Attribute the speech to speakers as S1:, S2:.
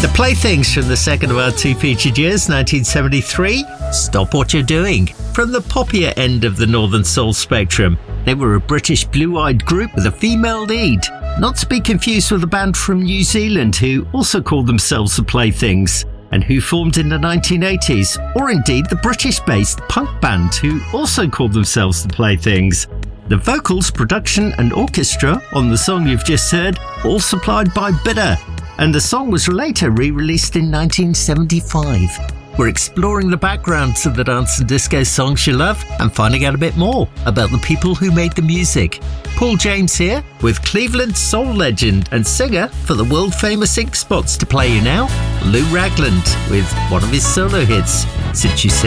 S1: The Playthings from the second of our two featured years, 1973. Stop What You're Doing. From the poppier end of the Northern Soul spectrum, they were a British blue-eyed group with a female lead. Not to be confused with a band from New Zealand who also called themselves the Playthings, and who formed in the 1980s, or indeed the British-based punk band who also called themselves the Playthings. The vocals, production and orchestra on the song you've just heard, all supplied by Bitter, and the song was later re-released in 1975. We're exploring the background to the dance and disco songs you love and finding out a bit more about the people who made the music. Paul James here with Cleveland soul legend and singer for the world-famous Ink Spots to play you now, Lou Ragland, with one of his solo hits, Since You Said